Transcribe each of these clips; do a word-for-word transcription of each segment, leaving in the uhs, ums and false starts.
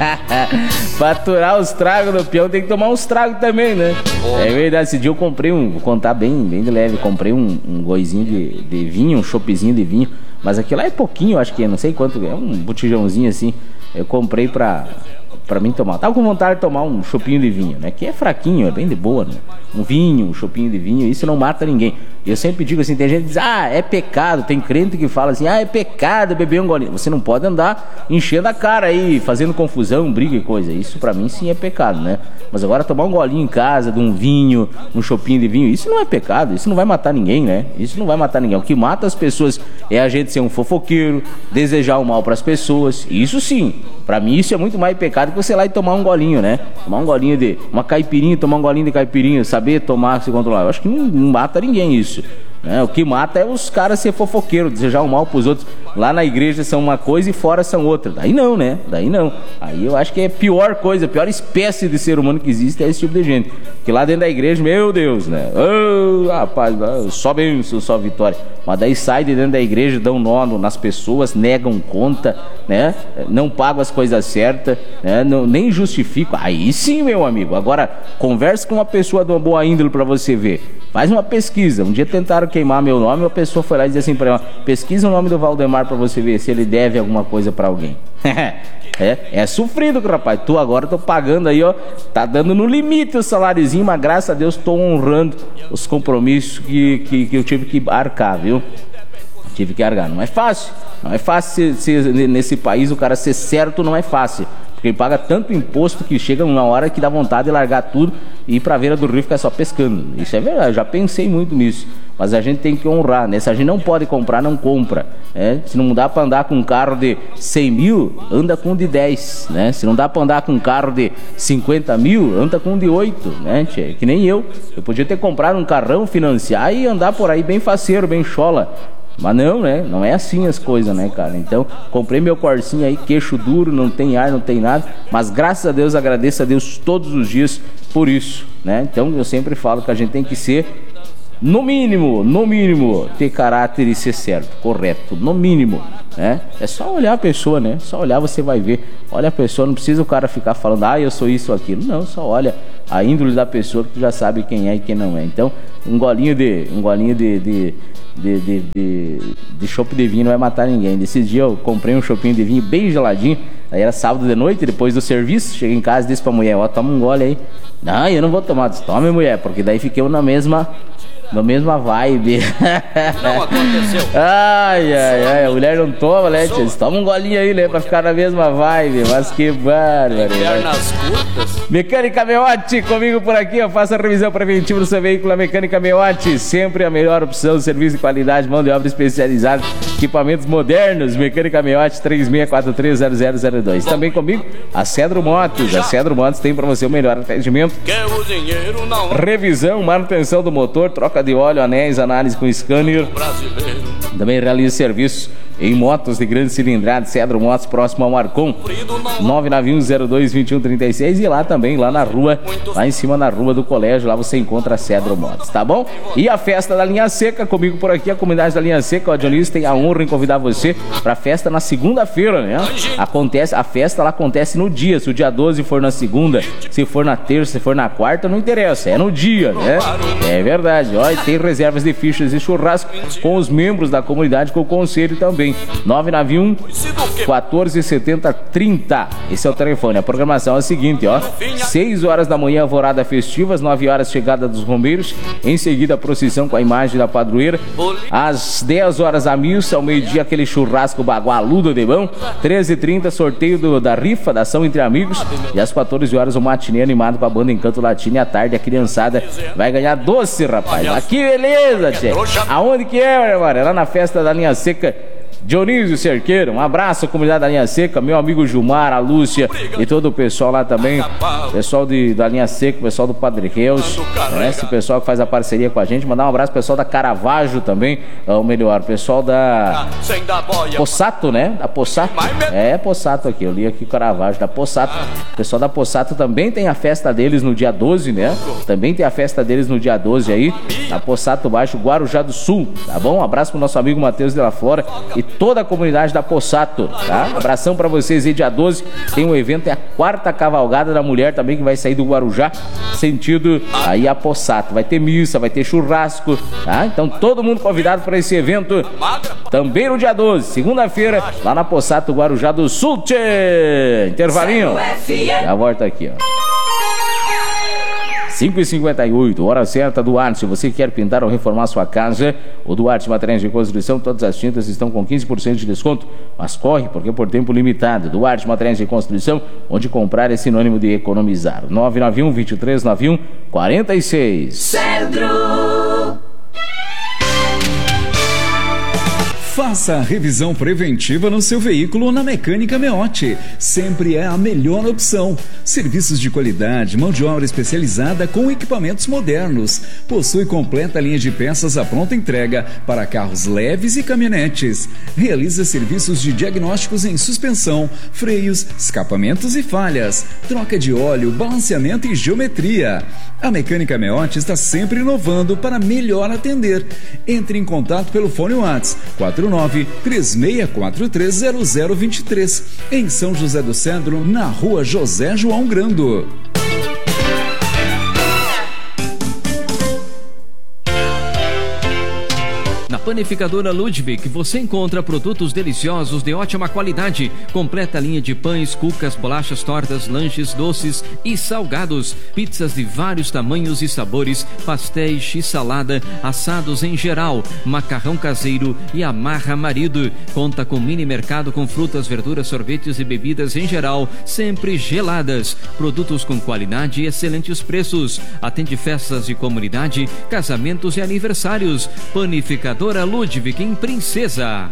Pra aturar os tragos do peão tem que tomar uns tragos também, né? Oh. É verdade, esse dia eu comprei um, vou contar bem, bem de leve, comprei um, um goizinho de, de vinho, um choppzinho de vinho, mas aquilo lá é pouquinho, acho que é, não sei quanto, é um botijãozinho assim, eu comprei pra... Pra mim tomar, tava com vontade de tomar um chopinho de vinho, né? Que é fraquinho, é bem de boa, né? Um vinho, um chopinho de vinho, isso não mata ninguém. E eu sempre digo assim, tem gente que diz, ah, é pecado. Tem crente que fala assim, ah, é pecado beber um golinho. Você não pode andar enchendo a cara aí, fazendo confusão, briga e coisa. Isso pra mim sim é pecado, né? Mas agora tomar um golinho em casa, de um vinho, um chopinho de vinho, isso não é pecado, isso não vai matar ninguém, né? Isso não vai matar ninguém. O que mata as pessoas é a gente ser um fofoqueiro, desejar o mal pras pessoas. Isso sim, pra mim isso é muito mais pecado que você ir lá e tomar um golinho, né? Tomar um golinho de... uma caipirinha, tomar um golinho de caipirinha, saber tomar, se controlar. Eu acho que não, não mata ninguém isso, né? O que mata é os caras ser fofoqueiros, desejar o mal pros outros. Lá na igreja são uma coisa e fora são outra. Daí não, né? Daí não. Aí eu acho que é a pior coisa, a pior espécie de ser humano que existe é esse tipo de gente. Porque lá dentro da igreja, meu Deus, né? Oh, rapaz, só bênção, só vitória. Mas daí sai de dentro da igreja, dão nó nas pessoas, negam conta, né? Não pagam as coisas certas, né? Não, nem justificam. Aí sim, meu amigo. Agora, converse com uma pessoa de uma boa índole pra você ver. Faz uma pesquisa. Um dia tentaram queimar meu nome, uma pessoa foi lá e disse assim pra ela, pesquisa o nome do Valdemar pra você ver se ele deve alguma coisa pra alguém. É, é sofrido, rapaz. Tu agora tô pagando aí, ó. Tá dando no limite o saláriozinho, mas graças a Deus tô honrando os compromissos que, que, que eu tive que arcar, viu? Tive que arcar. Não é fácil. Não é fácil ser, ser, nesse país o cara ser certo, não é fácil. Porque ele paga tanto imposto que chega uma hora que dá vontade de largar tudo e ir pra beira do rio e ficar só pescando. Isso é verdade, eu já pensei muito nisso. Mas a gente tem que honrar, né? Se a gente não pode comprar, não compra, né? Se não dá pra andar com um carro de cem mil, anda com um de dez, né? Se não dá pra andar com um carro de cinquenta mil, anda com um de oito, né, tchê? Que nem eu. Eu podia ter comprado um carrão, financiar e andar por aí bem faceiro, bem chola. Mas não, né? Não é assim as coisas, né, cara? Então, comprei meu Corsinha aí, queixo duro, não tem ar, não tem nada. Mas graças a Deus, agradeço a Deus todos os dias por isso, né? Então, eu sempre falo que a gente tem que ser, no mínimo, no mínimo, ter caráter e ser certo, correto, no mínimo, né? É só olhar a pessoa, né? Só olhar você vai ver. Olha a pessoa, não precisa o cara ficar falando, ah, eu sou isso ou aquilo. Não, só olha a índole da pessoa que tu já sabe quem é e quem não é. Então, um golinho de... um golinho de... de De, de, de, de chopp de vinho não vai matar ninguém. Desse dia eu comprei um choppinho de vinho bem geladinho. Aí era sábado de noite, depois do serviço. Cheguei em casa e disse pra mulher, ó, toma um gole aí. Não, eu não vou tomar. Disse, tome, mulher, porque daí fiquei na mesma na mesma vibe. Não aconteceu. Ai, ai, ai, a mulher não toma, né? Disse, toma um golinho aí, né? Pra ficar na mesma vibe. Mas que bárbaro. Pernas curtas. Mecânica Meotti, comigo por aqui, eu faço a revisão preventiva do seu veículo. A Mecânica Meotti, sempre a melhor opção, serviço de qualidade, mão de obra especializada, equipamentos modernos. Mecânica Meotti, três seis quatro três zero zero zero dois. Também comigo, a Cedro Motos. A Cedro Motos tem para você o melhor atendimento. Revisão, manutenção do motor, troca de óleo, anéis, análise com scanner. Também realiza serviços em motos de grande cilindrada. Cedro Motos, próximo ao Marcon, nove nove um zero dois dois um três seis. E lá também, lá na rua, lá em cima na rua do colégio, lá você encontra a Cedro Motos, tá bom? E a festa da Linha Seca, comigo por aqui, a comunidade da Linha Seca. O Dionísio tem a honra em convidar você pra festa na segunda-feira, né? Acontece, a festa ela acontece no dia. Se o dia doze for na segunda, se for na terça, se for na quarta, não interessa, é no dia, né? É verdade, ó, e tem reservas de fichas e churrasco com os membros da comunidade, com o conselho também. nove nove um quatro sete zero trinta. Esse é o telefone. A programação é a seguinte, ó: seis horas da manhã, alvorada festiva, às nove horas chegada dos romeiros, em seguida a procissão com a imagem da padroeira, às dez horas a missa, ao meio-dia aquele churrasco bagualudo de bom, treze e trinta sorteio do, da rifa da ação entre amigos, e às quatorze horas o matinê animado com a banda Encanto Latino, e à tarde a criançada vai ganhar doce, rapaz. Aqui, beleza, tchê. Aonde que é, meu irmão? É lá na festa da Linha Seca. Dionísio Cerqueira, um abraço à comunidade da Linha Seca, meu amigo Gilmar, a Lúcia e todo o pessoal lá também, pessoal de, da Linha Seca, pessoal do Padre Reus, né? Esse pessoal que faz a parceria com a gente. Mandar um abraço pro pessoal da Caravaggio também, ou melhor, pessoal da Possato, né? Da Possato, é Possato aqui, eu li aqui Caravaggio, da Possato. O pessoal da Possato também tem a festa deles no dia doze, né? Também tem a festa deles no dia doze aí, na Possato Baixo, Guarujá do Sul, tá bom? Um abraço pro nosso amigo Matheus de la Flora e toda a comunidade da Possato, tá? Abração pra vocês aí, dia doze, tem um evento, é a quarta cavalgada da mulher também, que vai sair do Guarujá, sentido aí a Possato. Vai ter missa, vai ter churrasco, tá? Então todo mundo convidado para esse evento, também no dia doze, segunda-feira, lá na Possato, Guarujá do Sul, tchê! Intervalinho, já volta aqui, ó. cinco e cinquenta e oito, hora certa. Duarte, se você quer pintar ou reformar sua casa, o Duarte Materiais de Construção, todas as tintas estão com quinze por cento de desconto, mas corre porque é por tempo limitado. Duarte Materiais de Construção, onde comprar é sinônimo de economizar. nove nove um, dois três nove um, quatro seis. Centro. Faça a revisão preventiva no seu veículo na Mecânica Meotti. Sempre é a melhor opção. Serviços de qualidade, mão de obra especializada com equipamentos modernos. Possui completa linha de peças à pronta entrega para carros leves e caminhonetes. Realiza serviços de diagnósticos em suspensão, freios, escapamentos e falhas, troca de óleo, balanceamento e geometria. A Mecânica Meotti está sempre inovando para melhor atender. Entre em contato pelo fone WhatsApp quatro nove três seis quatro três zero zero dois três, em São José do Cedro, na rua José João Grando. Na Panificadora Ludwig você encontra produtos deliciosos de ótima qualidade, completa linha de pães, cucas, bolachas, tortas, lanches, doces e salgados, pizzas de vários tamanhos e sabores, pastéis e salada, assados em geral, macarrão caseiro e amarra marido. Conta com mini mercado com frutas, verduras, sorvetes e bebidas em geral, sempre geladas. Produtos com qualidade e excelentes preços. Atende festas de comunidade, casamentos e aniversários. Panificadora Ludwig em Princesa.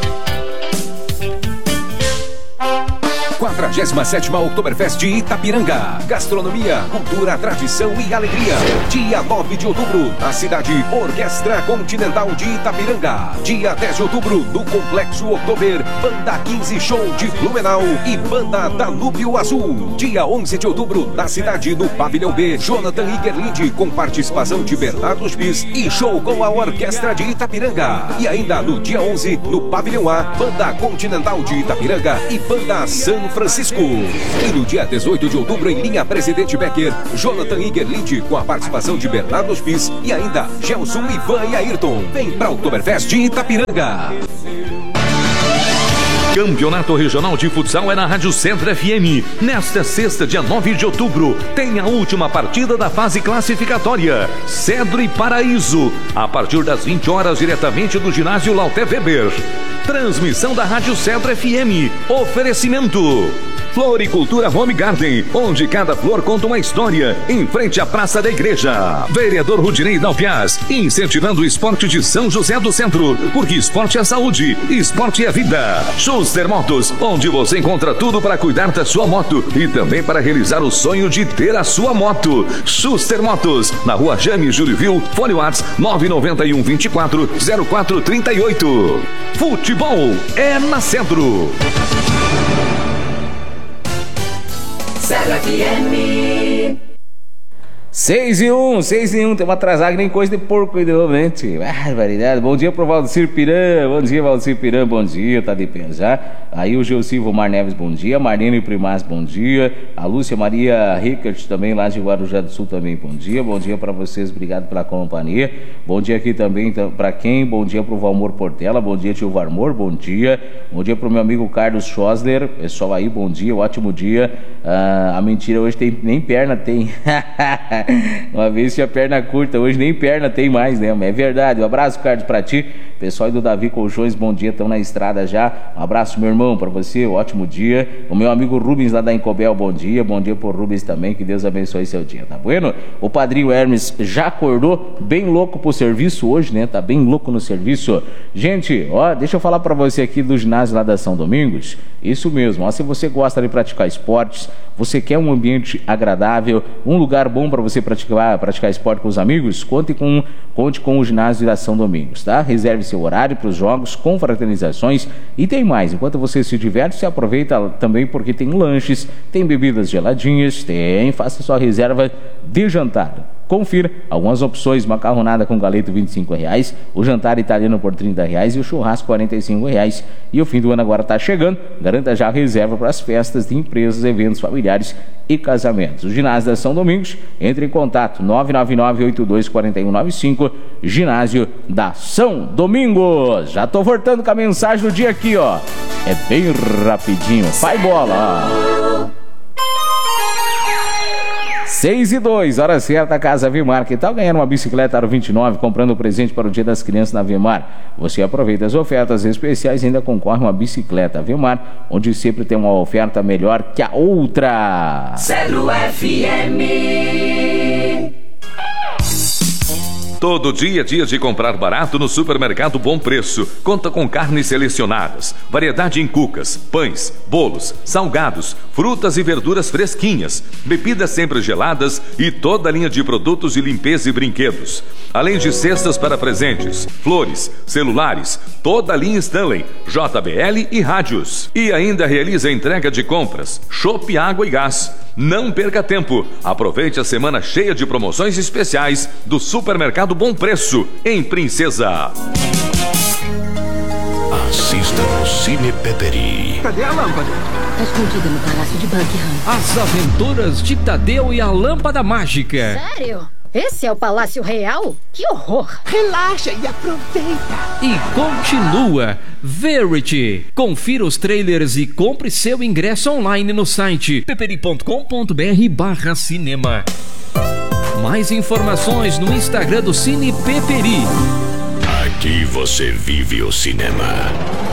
quadragésima sétima Oktoberfest Itapiranga. Gastronomia, cultura, tradição e alegria. Dia nove de outubro, na cidade, Orquestra Continental de Itapiranga. Dia dez de outubro, no Complexo Oktober, Banda quinze Show de Blumenau e Banda Danúbio Azul. Dia onze de outubro, na cidade, no Pavilhão B, Jonathan Igerlinde, com participação de Bernardo Spitz e show com a Orquestra de Itapiranga. E ainda no dia onze, no Pavilhão A, Banda Continental de Itapiranga e Banda São Francisco. E no dia dezoito de outubro, em linha Presidente Becker, Jonathan Igerlinde, com a participação de Bernardo Spitz e ainda Gelson, Ivan e Ayrton. Vem pra Oktoberfest Itapiranga. Campeonato Regional de Futsal é na Rádio Centro F M. Nesta sexta, dia nove de outubro, tem a última partida da fase classificatória. Cedro e Paraíso, a partir das vinte horas, diretamente do ginásio Lauté Weber. Transmissão da Rádio Centro F M. Oferecimento Floricultura Home Garden, onde cada flor conta uma história, em frente à Praça da Igreja. Vereador Rudinei Dalpiaz, incentivando o esporte de São José do Centro, porque esporte é saúde, esporte é vida. Schuster Motos, onde você encontra tudo para cuidar da sua moto e também para realizar o sonho de ter a sua moto. Schuster Motos, na rua James Juriville, fone WhatsApp nove nove um, vinte e quatro, zero quatro trinta e oito. Futebol é na Centro. Centro F M. seis e um, seis e um, tem uma atrasada que nem coisa de porco aí de novo, né? Barbaridade. Bom dia pro Valdecir Piran, bom dia Valdecir Piran, bom dia, tá de pé já. Aí o Geusilvo Mar Neves, bom dia. Marlene Primaz, bom dia. A Lúcia Maria Rickert, também lá de Guarujá do Sul, também bom dia. Bom dia pra vocês, obrigado pela companhia. Bom dia aqui também pra quem? Bom dia pro Valmor Portela, bom dia tio Varmor, bom dia. Bom dia pro meu amigo Carlos Schosler, pessoal aí, bom dia, ótimo dia. Ah, a mentira hoje tem, nem perna tem. Uma vez tinha perna curta, hoje nem perna tem mais, né? É verdade. Um abraço, Carlos, pra ti. Pessoal do Davi Colchões, bom dia, estão na estrada já. Um abraço, meu irmão, pra você, ótimo dia. O meu amigo Rubens lá da Incobel, bom dia. Bom dia pro Rubens também, que Deus abençoe seu dia, tá bueno? O padrinho Hermes já acordou bem louco pro serviço hoje, né? Tá bem louco no serviço. Gente, ó, deixa eu falar pra você aqui do ginásio lá da São Domingos. Isso mesmo, ó, se você gosta de praticar esportes, você quer um ambiente agradável, um lugar bom para você praticar, praticar esporte com os amigos, conte com, conte com o ginásio da São Domingos, tá? Reserve seu horário para os jogos, com fraternizações e tem mais. Enquanto você se diverte, se aproveita também porque tem lanches, tem bebidas geladinhas, tem, faça sua reserva de jantar. Confira algumas opções: macarronada com galeto vinte e cinco reais, o jantar italiano por trinta reais e o churrasco quarenta e cinco reais. E o fim do ano agora está chegando, garanta já a reserva para as festas de empresas, eventos familiares e casamentos. O ginásio da São Domingos, entre em contato nove nove nove oito dois quatro um nove cinco, ginásio da São Domingos. Já tô voltando com a mensagem do dia aqui, ó, é bem rapidinho, vai bola, ó. seis e dois, hora certa, Casa Vemar. Que tal ganhar uma bicicleta Aro vinte e nove comprando um presente para o Dia das Crianças na Vemar? Você aproveita as ofertas especiais e ainda concorre uma bicicleta Vemar, onde sempre tem uma oferta melhor que a outra. Zero F M. Todo dia é dia de comprar barato no Supermercado Bom Preço. Conta com carnes selecionadas, variedade em cucas, pães, bolos, salgados, frutas e verduras fresquinhas, bebidas sempre geladas e toda a linha de produtos de limpeza e brinquedos. Além de cestas para presentes, flores, celulares, toda a linha Stanley, J B L e rádios. E ainda realiza entrega de compras, chopp, água e gás. Não perca tempo. Aproveite a semana cheia de promoções especiais do Supermercado Bom Preço, em Princesa. Assista no Cine Peperi. Cadê a lâmpada? Tá escondida no Palácio de Buckingham. As Aventuras de Tadeu e a Lâmpada Mágica. Sério? Esse é o Palácio Real? Que horror! Relaxa e aproveita. E continua Verity. Confira os trailers e compre seu ingresso online no site peperi ponto com ponto br barra cinema. Mais informações no Instagram do Cine Peperi. Aqui você vive o cinema.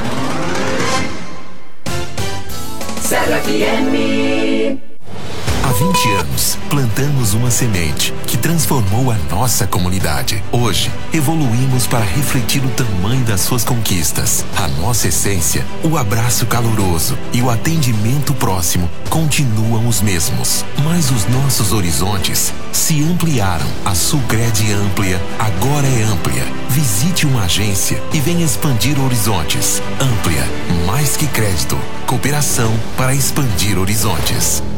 Zero F M. Há vinte anos, plantamos uma semente que transformou a nossa comunidade. Hoje, evoluímos para refletir o tamanho das suas conquistas. A nossa essência, o abraço caloroso e o atendimento próximo continuam os mesmos. Mas os nossos horizontes se ampliaram. A Sulcred Amplia agora é amplia. Visite uma agência e venha expandir horizontes. Amplia, mais que crédito. Cooperação para expandir horizontes.